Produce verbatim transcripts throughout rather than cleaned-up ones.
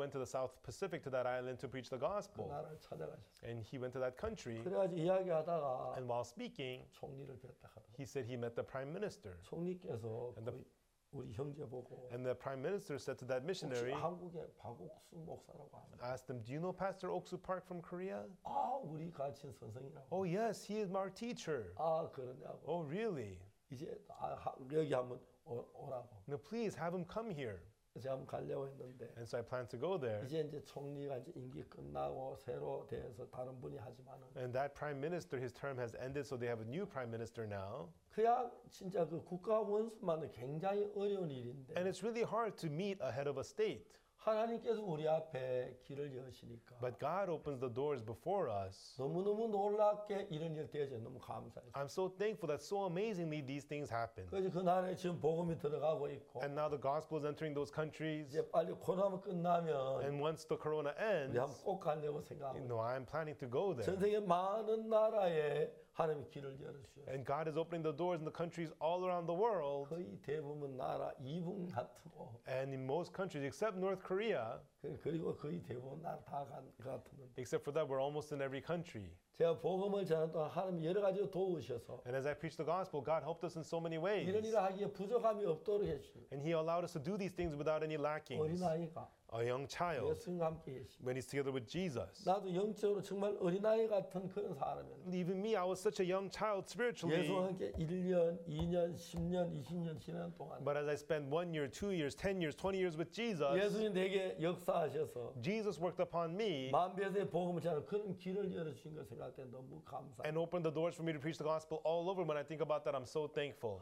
went to the South Pacific to that island to preach the 그 gospel. 나라를 찾아가셨어요. And he went to that country. 그래가지고 이야기하다가 And while speaking, 총리를 뵀다 하더라고요. he said he met the prime minister. 총리께서 And the- 그 우리 형제 보고 And the prime minister said to that 혹시 missionary, 한국의 박옥수 목사라고 합니다. asked him, do you know Pastor Oksu Park from Korea? 아, 우리 가르친 선생이라고. Oh, yes, he is our teacher. 아, 그러냐고. Oh, really? 이제 아, 하- 여기 한번 오, 오라고. No, please have him come here. 제가 한번 가려고 했는데 And so I plan to go there. 이제 이제 총리가 이제 임기 끝나고 새로 돼서 다른 분이 하지만은 And that prime minister, his term has ended, so they have a new prime minister now. 그야 진짜 그 국가 원수만은 굉장히 어려운 일인데 And it's really hard to meet a head of a state. 하나님께서 우리 앞에 길을 여시니까 But God opens the doors before us. 너무너무 놀랍게 이런 일 되어져 너무 감사해요. I'm so thankful that so amazingly these things happen. 그래서 그 나라에 지금 복음이 들어가고 있고 And now the gospel is entering those countries. 이제 빨리 코로나 끝나면 And once the corona 우리 한번 ends, 꼭 가려고 생각하고 you know, I'm planning to go 전 there. 세계 많은 나라에 하나님이 길을 열어주셨어요. And God is opening the doors in the countries all around the world. 거의 대부분 나라 이분 같고 And in most countries, except North Korea, 그- 그리고 거의 대부분 나라 다간 같은. except for that, we're almost in every country. 제가 복음을 전하는 동안 하나님 여러 가지로 도우셔서 And as I preach the gospel, God helped us in so many 이런 ways. 일을 하기에 부족함이 없도록 해주시고 And He allowed us to do these things without any lackings. 어린아이가 A young child, 예수님과 함께 계십니다. when he's together with Jesus. 나도 영적으로 정말 어린아이 같은 그런 사람이었는데 Even me, I was such a young child spiritually. 예수와 함께 일 년, 이 년, 십 년, 이십 년 지난 동안 But as I spent one year, two years, ten years, twenty years with Jesus, 예수님 내게 역사하셔서 Jesus worked upon me 만배의 복음을 전하는 그런 길을 열어주신 걸 생각할 때 너무 감사해요. and opened the doors for me to preach the gospel all over. When I think about that, I'm so thankful.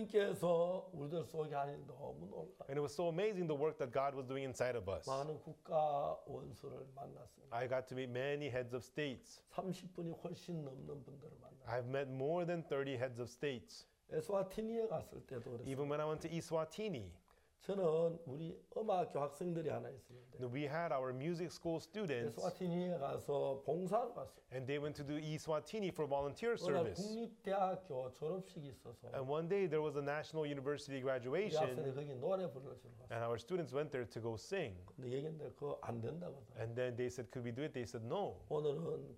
하나님께서 우리들 속에 하는 너무 놀라요. And it was so amazing the work that God was doing inside of us. 많은 국가 원수를 만났습니다. I got to meet many heads of states. 삼십 분이 훨씬 넘는 분들을 만났어요. I've met more than thirty heads of states. 에스와티니에 갔을 때도 그랬어요. Even when I went to Eswatini, 저는 우리 음악교 학생들이 하나 있었는데 we had our music school students, 에스와티니에 가서 봉사를 갔어요. and they went to do Eswatini for volunteer 그날 service. 국립대학교 졸업식이 있어서 And one day there was a national university 우리 학생들이 graduation, 거기 노래 불러주러 갔어요. and our students went there to go sing. 근데 얘기했는데 그거 안 된다고 하더라고요. And then they said, could we do it? They said, no. 오늘은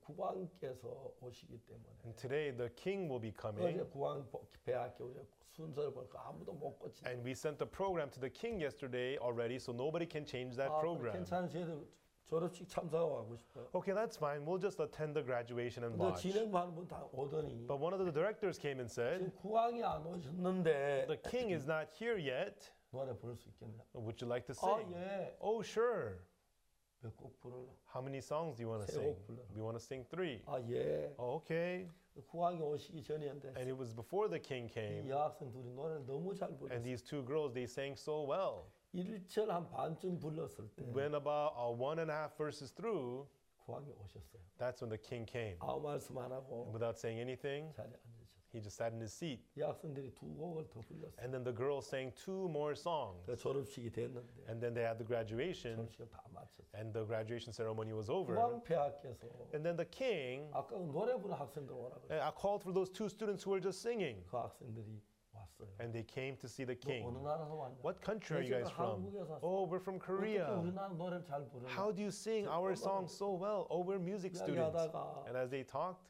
국왕께서 오시기 때문에 And today the king will be 어제 coming. 국왕 배학교 우리 순서를 보니까 아무도 못 고치. And we sent the program to the king yesterday already, so nobody can change that 아, program. 괜찮은 저희들 졸업식 참석하고 싶어요. Okay, that's fine. We'll just attend the graduation and 근데 watch. 진행하는 분 다 오더니 But one of the directors came and said, 지금 국왕이 안 오셨는데 the king is not here yet. 노래 부를 수 있겠냐? Would you like to 아 sing? 예. Oh, sure. 몇 곡 부를라? How many songs do you want to 세 sing? 곡 불러라. We want to sing three. 아 예. Oh, okay. 국왕이 오시기 전이었는데 And it was before the king 이 came. 여학생 둘이 노래를 너무 잘 And 불렀어요. these two girls, they sang so well. 일 절 한 반쯤 불렀을 때 When about uh, one and a half verses through, 국왕이 오셨어요. that's when the king came. 아무 말씀 안 하고 Without saying anything, 자리에 앉으셨어요. he just sat in his seat. 이 학생들이 두 곡을 더 불렀어요. And then the girls sang two more songs. 그 졸업식이 됐는데 And then they had the graduation, 졸업식을 다 마쳤어요. and the graduation ceremony was over. 국왕 폐하께서 And then the king, 아까 그 노래 부르는 학생들 오라고 그래요. I called for those two students who were just singing. 그 학생들이 왔어요. And they came to see the 너 어느 king. 나라에서 왔냐? What country are you guys from? 한국에서 왔어. Oh, we're from 어떻게 Korea. 우리나라 노래를 잘 부르냐? How do you sing our songs so well? Oh, we're music students. 이야기하다가 And as they talked,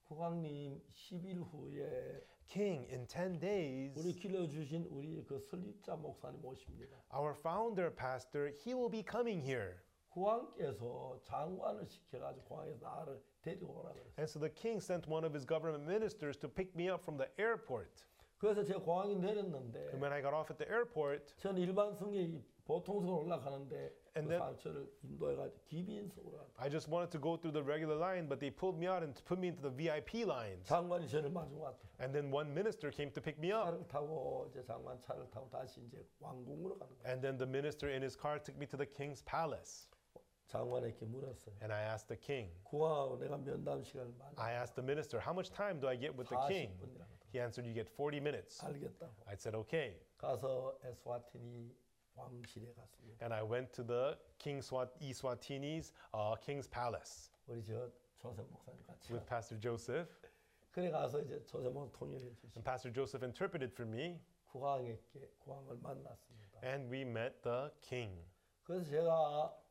국왕님 십 일 후에 King, in ten 우리 days, 길러주신 우리 그 설립자 목사님 오십니다. our founder pastor, he will be coming here. 국왕께서 장관을 시켜가지고 국왕에서 나를 데리고 오라 그랬어요. And so the king sent one of his government ministers to pick me up from the airport. 그래서 제가 공항에 내렸는데 And when I got off at the airport, 저는 일반 승객이 보통석으로 올라가는데 And 그 then- 사람 저를 인도해가지고 기빈석으로 갔다. I just wanted to go through the regular line, but they pulled me out and put me into the V I P lines. 장관이 저를 마중 왔다. And then one minister came to pick me up. 차를 타고 이제 장관 차를 타고 다시 이제 왕궁으로 가는 거예요. And then the minister in his car took me to the king's palace. 장관에게 물었어요. And I asked the king, 국왕하고 내가 면담 시간을 많이 I asked the minister, how much time do I get with the king? 사십 분이라고 He answered, you get forty minutes. 알겠다고. I said, okay. 가서 에스와티니 왕실에 갔습니다. And I went to the King Swat- Eswatini's uh, king's palace 우리 저 조셉 목사님 같이. with Pastor Joseph. 그래 가서 이제 조셉 목사 통일해 주시고 And Pastor Joseph interpreted for me. 국왕에게 국왕을 만났습니다. And we met the king. 그래서 제가